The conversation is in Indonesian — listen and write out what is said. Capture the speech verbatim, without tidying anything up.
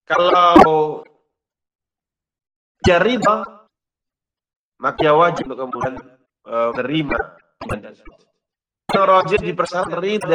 Kalau dia riba, maka dia wajib untuk kemudian uh, menerima. Rajin dipersyaratkan riba